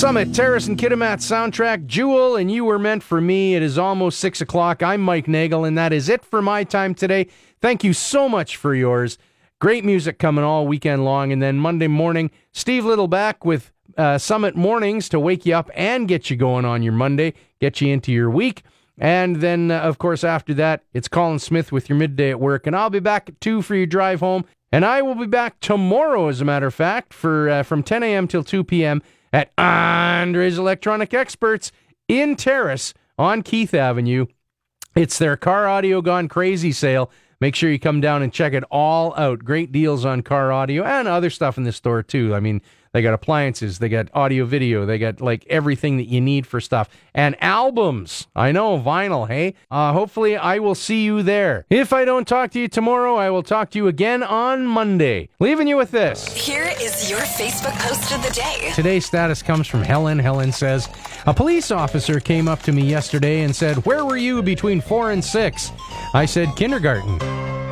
Summit, Terrace and Kitimat soundtrack, Jewel, and You Were Meant for Me. It is almost 6 o'clock. I'm Mike Nagel, and that is it for my time today. Thank you so much for yours. Great music coming all weekend long. And then Monday morning, Steve Little back with Summit Mornings to wake you up and get you going on your Monday, get you into your week. And then, of course, after that, it's Colin Smith with your midday at work. And I'll be back at 2 for your drive home. And I will be back tomorrow, as a matter of fact, for from 10 a.m. till 2 p.m. at Andre's Electronic Experts in Terrace on Keith Avenue. It's their Car Audio Gone Crazy sale. Make sure you come down and check it all out. Great deals on car audio and other stuff in the store, too. I mean, they got appliances, they got audio video, they got like everything that you need for stuff. And albums. I know, vinyl, hey? Hopefully I will see you there. If I don't talk to you tomorrow, I will talk to you again on Monday. Leaving you with this. Here is your Facebook post of the day. Today's status comes from Helen. Helen says, a police officer came up to me yesterday and said, where were you between 4 and 6? I said, kindergarten.